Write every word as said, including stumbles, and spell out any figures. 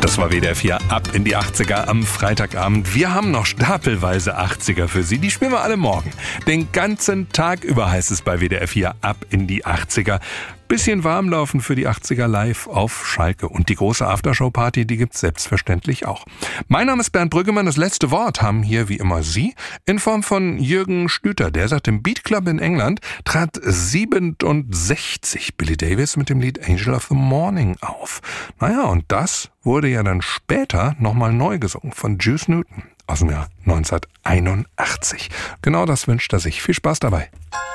Das war W D R vier ab in die achtziger am Freitagabend. Wir haben noch stapelweise achtziger für Sie. Die spielen wir alle morgen. Den ganzen Tag über heißt es bei W D R vier ab in die achtziger. Bisschen warmlaufen für die achtziger live auf Schalke. Und die große Aftershow-Party, die gibt's selbstverständlich auch. Mein Name ist Bernd Brüggemann. Das letzte Wort haben hier wie immer Sie in Form von Jürgen Stüter. Der sagt, im Beat Club in England trat siebenundsechzig Billy Davis mit dem Lied Angel of the Morning auf. Naja, und das wurde ja dann später nochmal neu gesungen von Juice Newton aus dem Jahr neunzehnhunderteinundachtzig. Genau das wünscht er sich. Viel Spaß dabei.